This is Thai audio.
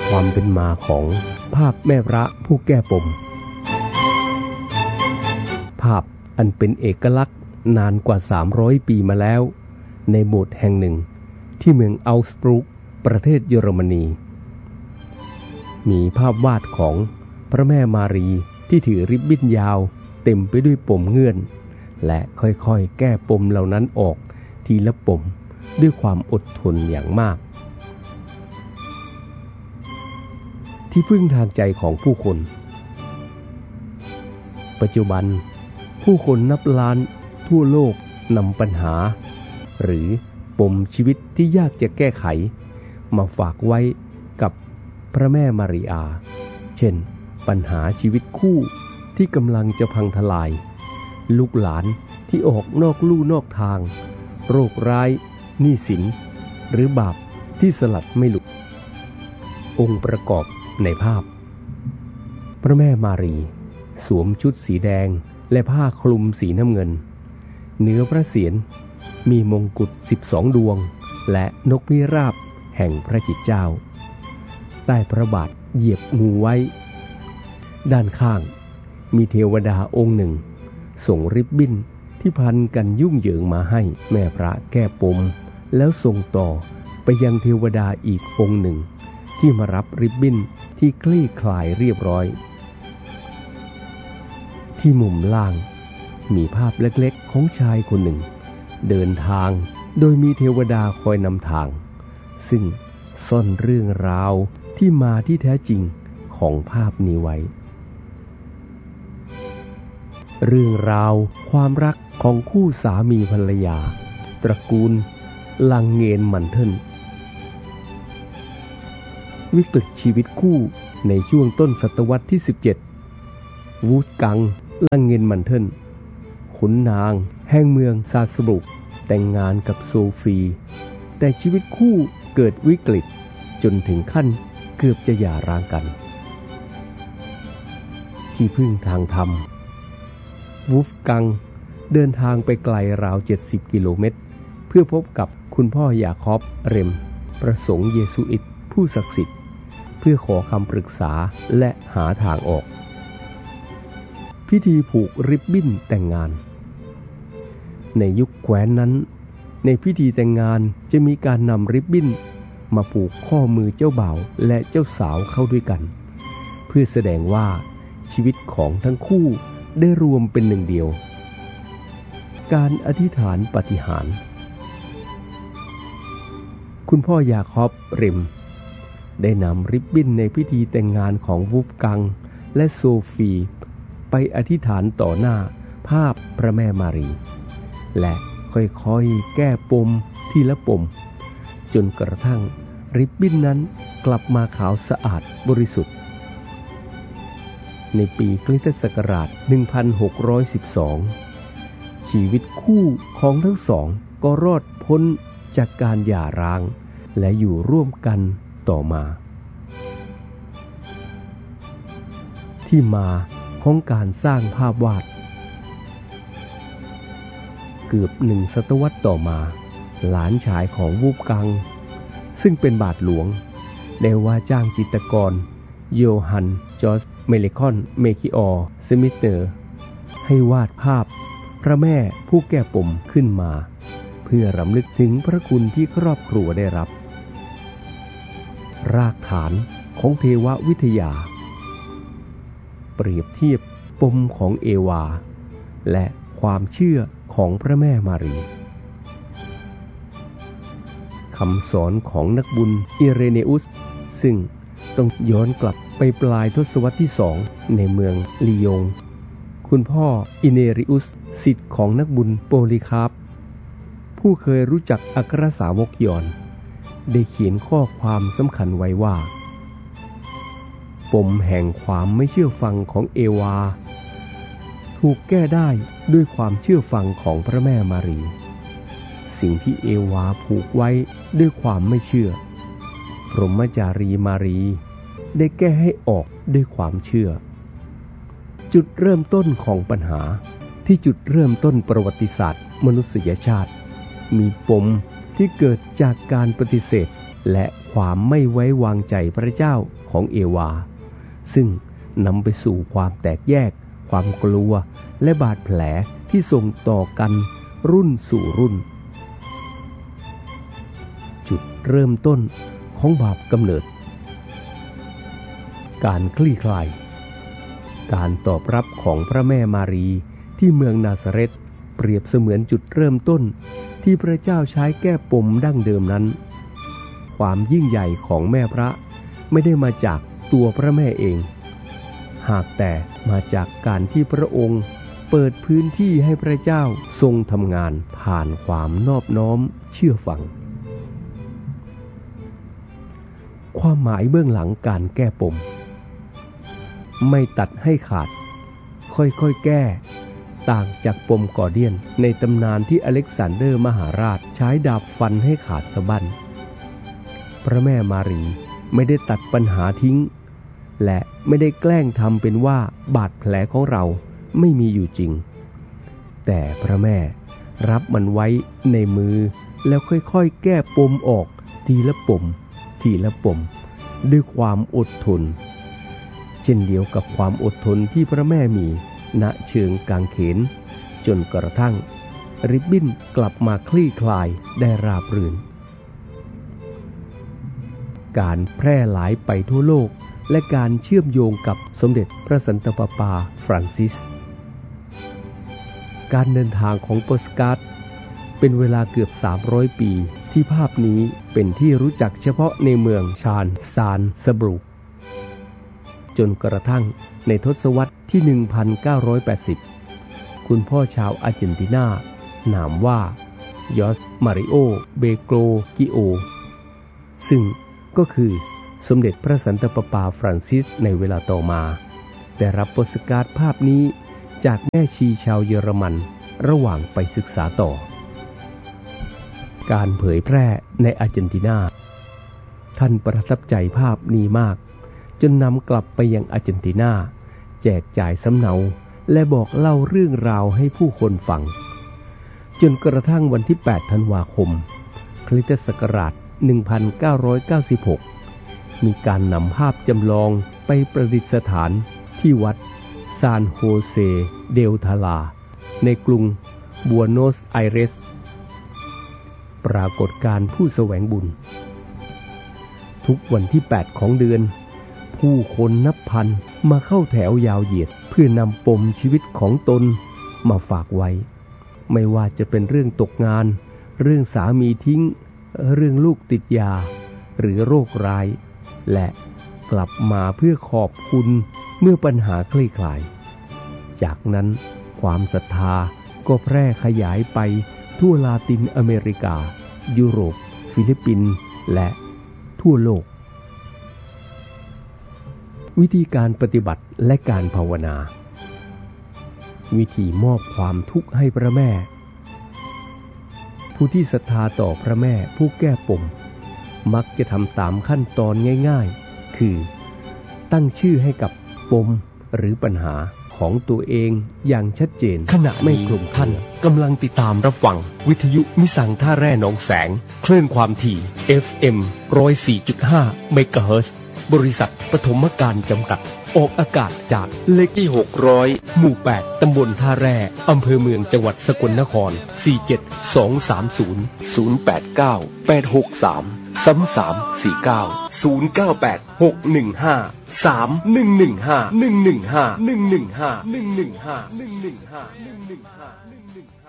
ความเป็นมาของภาพแม่พระผู้แก้ปมภาพอันเป็นเอกลักษณ์นานกว่า300ปีมาแล้วในโบสถ์แห่งหนึ่งที่เมืองอัลสบรุกประเทศเยอรมนีมีภาพวาดของพระแม่มารีที่ถือริบบิ้นยาวเต็มไปด้วยปมเงื่อนและค่อยๆแก้ปมเหล่านั้นออกทีละปมด้วยความอดทนอย่างมากที่พึ่งทางใจของผู้คนปัจจุบันผู้คนนับล้านทั่วโลกนำปัญหาหรือปมชีวิตที่ยากจะแก้ไขมาฝากไว้กับพระแม่มารีอาเช่นปัญหาชีวิตคู่ที่กำลังจะพังทลายลูกหลานที่ออกนอกลู่นอกทางโรคร้ายหนี้สินหรือบาปที่สลัดไม่หลุดองค์ประกอบในภาพพระแม่มารีสวมชุดสีแดงและผ้าคลุมสีน้ำเงินเหนือพระเศียรมีมงกุฎ12ดวงและนกพิราบแห่งพระจิตรเจ้าใต้พระบาทเหยียบงูไว้ด้านข้างมีเทวดาองค์หนึ่งส่งริบบิ้นที่พันกันยุ่งเหยิงมาให้แม่พระแก้ปมแล้วส่งต่อไปยังเทวดาอีกองค์หนึ่งที่มารับริบบิ้นที่คลี่คลายเรียบร้อยที่มุมล่างมีภาพเล็กๆของชายคนหนึ่งเดินทางโดยมีเทวดาคอยนำทางซึ่งซ่อนเรื่องราวที่มาที่แท้จริงของภาพนี้ไว้เรื่องราวความรักของคู่สามีภรรยาตระกูลลังเงนมันเทิลวิกฤตชีวิตคู่ในช่วงต้นศตวรรษที่17วูดกังลังเงนมันเทิลขุนนางแห่งเมืองซาลซบุกแต่งงานกับโซฟีแต่ชีวิตคู่เกิดวิกฤตจนถึงขั้นเกือบจะหย่าร้างกันที่พึ่งทางธรรมวูฟกังเดินทางไปไกลราว70กิโลเมตรเพื่อพบกับคุณพ่อยาคอบเรมประสงค์เยซูอิตผู้ศักดิ์สิทธิ์เพื่อขอคำปรึกษาและหาทางออกพิธีผูกริบบิ้นแต่งงานในยุคแคว้นนั้นในพิธีแต่งงานจะมีการนำริบบิ้นมาผูกข้อมือเจ้าบ่าวและเจ้าสาวเข้าด้วยกันเพื่อแสดงว่าชีวิตของทั้งคู่ได้รวมเป็นหนึ่งเดียวการอธิษฐานปาฏิหาริย์คุณพ่อยาคอบเรมได้นำริบบิ้นในพิธีแต่งงานของวูฟกังและโซฟีไปอธิษฐานต่อหน้าภาพพระแม่มารีและค่อยๆแก้ปมทีละปมจนกระทั่งริบบิ้นนั้นกลับมาขาวสะอาดบริสุทธิ์ในปีคริสตศักราช1612ชีวิตคู่ของทั้งสองก็รอดพ้นจากการหย่าร้างและอยู่ร่วมกันต่อมาที่มาของการสร้างภาพวาดเกือบ1 ศตวรรษต่อมาหลานชายของวูฟกังซึ่งเป็นบาทหลวงได้ว่าจ้างจิตรกรโยฮันจอร์จเมเลคอนเมคิออร์สมิธเนอร์ให้วาดภาพพระแม่ผู้แก้ปมขึ้นมาเพื่อรำลึกถึงพระคุณที่ครอบครัวได้รับรากฐานของเทววิทยาเปรียบเทียบปมของเอวาและความเชื่อของพระแม่มารีคำสอนของนักบุญอิเรเนอุสซึ่งต้องย้อนกลับไปปลายทศวรรษที่2ในเมืองลียงคุณพ่ออิเนริอุสศิษย์ของนักบุญโปลิคาร์ปผู้เคยรู้จักอัครสาวกยอนได้เขียนข้อความสำคัญไว้ว่าปมแห่งความไม่เชื่อฟังของเอวาถูกแก้ได้ด้วยความเชื่อฟังของพระแม่มารีสิ่งที่เอวาผูกไว้ด้วยความไม่เชื่อพรหมจารีมารีได้แก้ให้ออกด้วยความเชื่อจุดเริ่มต้นของปัญหาที่จุดเริ่มต้นประวัติศาสตร์มนุษยชาติมีปมที่เกิดจากการปฏิเสธและคความไม่ไว้วางใจพระเจ้าของเอวาซึ่งนำไปสู่ความแตกแยกความกลัวและบาดแผลที่ส่งต่อกันรุ่นสู่รุ่นจุดเริ่มต้นของบาปกำเนิดการคลี่คลายการตอบรับของพระแม่มารีที่เมืองนาซาเร็ตเปรียบเสมือนจุดเริ่มต้นที่พระเจ้าใช้แก้ปมดั้งเดิมนั้นความยิ่งใหญ่ของแม่พระไม่ได้มาจากตัวพระแม่เองหากแต่มาจากการที่พระองค์เปิดพื้นที่ให้พระเจ้าทรงทำงานผ่านความนอบน้อมเชื่อฟังความหมายเบื้องหลังการแก้ปมไม่ตัดให้ขาดค่อยๆแก้ต่างจากปมกอร์เดียนในตำนานที่อเล็กซานเดอร์มหาราชใช้ดาบฟันให้ขาดสะบั้นพระแม่มารีไม่ได้ตัดปัญหาทิ้งและไม่ได้แกล้งทำเป็นว่าบาดแผลของเราไม่มีอยู่จริงแต่พระแม่รับมันไว้ในมือแล้วค่อยๆแก้ปมออกทีละปมทีละปมด้วยความอดทนเช่นเดียวกับความอดทนที่พระแม่มีณเชิงกางเขนจนกระทั่งริบบิ้นกลับมาคลี่คลายได้ราบรื่นการแพร่หลายไปทั่วโลกและการเชื่อมโยงกับสมเด็จพระสันตะปาปาฟรานซิสการเดินทางของโปสการ์ดเป็นเวลาเกือบ300ปีที่ภาพนี้เป็นที่รู้จักเฉพาะในเมืองชานซานสบรูจนกระทั่งในทศวรรษที่ 1980 คุณพ่อชาวอาร์เจนตินานามว่ายอสมาริโอเบโกรกิโอซึ่งก็คือสมเด็จพระสันตะปาปาฟรานซิสในเวลาต่อมาได้รับโปสการ์ดภาพนี้จากแม่ชีชาวเยอรมันระหว่างไปศึกษาต่อการเผยแพร่ในอาร์เจนตินาท่านประทับใจภาพนี้มากจนนำกลับไปยังอาร์เจนตินาแจกจ่ายสำเนาและบอกเล่าเรื่องราวให้ผู้คนฟังจนกระทั่งวันที่ 8 ธันวาคมคริสตศักราช 1996 มีการนำภาพจำลองไปประดิษฐานที่วัดซานโฮเซเดลทาลาในกรุงบัวโนสไอเรสปรากฏการณ์ผู้แสวงบุญทุกวันที่ 8 ของเดือนผู้คนนับพันมาเข้าแถวยาวเหยียดเพื่อนำปมชีวิตของตนมาฝากไว้ไม่ว่าจะเป็นเรื่องตกงานเรื่องสามีทิ้งเรื่องลูกติดยาหรือโรคร้ายและกลับมาเพื่อขอบคุณเมื่อปัญหาคลี่คลายจากนั้นความศรัทธาก็แพร่ขยายไปทั่วลาตินอเมริกายุโรปฟิลิปปินส์และทั่วโลกวิธีการปฏิบัติและการภาวนาวิธีมอบความทุกข์ให้พระแม่ผู้ที่ศรัทธาต่อพระแม่ผู้แก้ปมมักจะทำตามขั้นตอนง่ายๆคือตั้งชื่อให้กับปมหรือปัญหาของตัวเองอย่างชัดเจนขณะไม่กลุ่มท่านกำลังติดตามรับฟังวิทยุมิสังท่าแร่หนองแสงคลื่นความถี่ FM 104.5 เมกะเฮิรตซ์บริษัทปฐมการจำกัดออกอากาศจากเลขที่600หมู่8ตำบลท่าแร่อำเภอเมืองจังหวัดสกลนคร47230 089 863 3349 098 615 3115 115 115 115 115 115 115